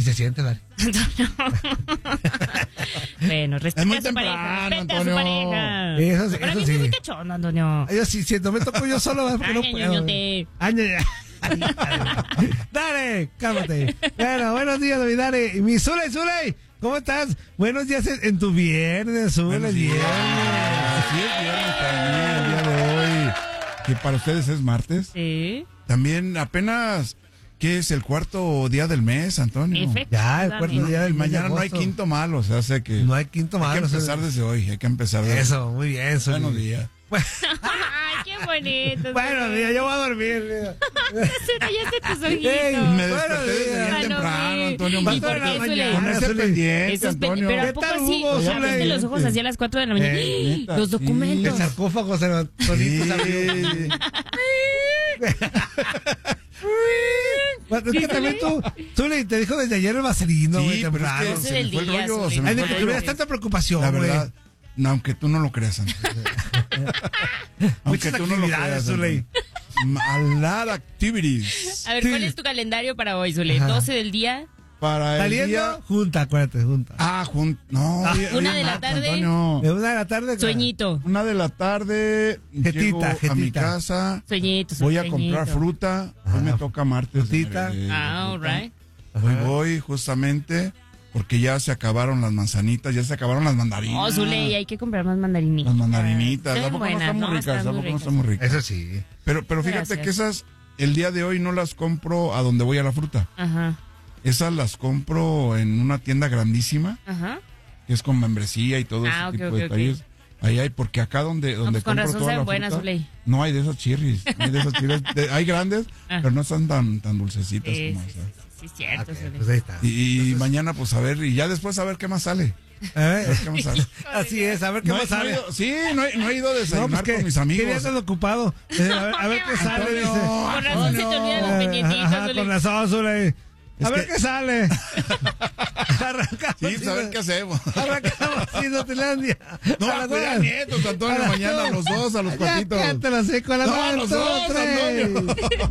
se siente, Lari. Bueno, respeta Es muy a su temprano, pareja. Respeta a su Antonio. pareja. Eso Para mí sí. es muy cachondo, Antonio. Yo sí, si no me toco yo solo, porque no Ay, puedo. ñoñote. Dale, cálmate. Bueno, buenos días, David, dale. Y mi Zuley, ¿cómo estás? Buenos días en tu viernes, Zuley, Buenos viernes. días. Así es viernes para mí, el día de hoy, que para ustedes es martes. Sí. También apenas, ¿qué es el cuarto día del mes, Antonio? Ya, el cuarto día del Y mes de mañana no hay agosto. quinto malo, o sea, sé que No hay quinto malo. hay que empezar desde hoy, hay que empezar desde Eso, muy bien, Zuley. Buenos días. Ay, qué bonito. Buenos días, yo voy a dormir. Se rayaste tus Ey, ojitos. Me desperté desde bien Ah, no, temprano, güey. Antonio. ¿Y Más por tarde qué, en la Zuley? mañana. Ponerse Zuley. pendiente, Eso es Antonio. pero ¿a ¿Qué poco tal, así? Hugo, Abriste Zuley? los ojos así a las 4 de la mañana. neta, Los sí. El documentos. sarcófago se lo Sí. Bueno, es que también tú, Zuley, te dijo desde ayer el vaselino, güey, Sí, pero temprano. es que Ese se me del fue el día, rollo, Zuley. se me Ay, fue de el que rollo. tuvieras tanta preocupación, La güey. verdad, no, aunque tú no lo creas, Antonio. Aunque tú no lo actividades, creas, Zuley. Antonio. A lot activities. A ver, ¿cuál es tu calendario para hoy, Zuley? Ajá. 12 del día. Para el Saliendo, día... junta, acuérdate, junta. No. hoy es 1 de la martes, tarde. Antonio. De 1 de la tarde. Sueñito. 1 de la tarde, Jetita, llego a mi jetita. casa, Sueñito. voy a sueñito. comprar fruta. Hoy me toca martes. Frutita. Ah, all right. Hoy voy justamente porque ya se acabaron las manzanitas, ya se acabaron las mandarinas. Oh, Zuley, hay que comprar más mandarinitas. Las mandarinitas. Están ¿A poco no buenas, están muy ¿no? ricas? Están ¿A muy poco no ricas. están muy ricas? Eso sí. Pero fíjate Gracias. que esas, el día de hoy no las compro a donde voy a la fruta. Ajá, Esas las compro en una tienda grandísima, ajá. que es con membresía y todo Ah, ese ok, tipo ok, de ok. detalles. Ahí hay, porque acá donde pues con compro razón toda saben la buenas, fruta, Zuley. no hay de esas chirris. No hay de esas chirris. Hay grandes, Ah. pero no están tan dulcecitas Sí, como sí, esas. sí, cierto, Ok, Zuley. pues ahí está. Y mañana, pues a ver, y ya después a ver qué más sale. A A ver, ver qué más sale. así es, a ver qué No, más no he sale. ido, sí, no he ido a desayunar con mis ¿Qué amigos. día estás ocupado? A ver qué sale, Antonio, dice. Con razón se te olvidan los pendientitos, Ajá, Zuley. con razón, Zuley. A Es ver que- qué sale. Arrancamos. Sí, pues a ver qué hacemos. Arrancamos sin Hotelandia. No, A las pues ya dos. nietos, Antonio, mañana a los dos, a los Ya cuatitos. cántalo, seco, a las No, a los dos, tres. Antonio.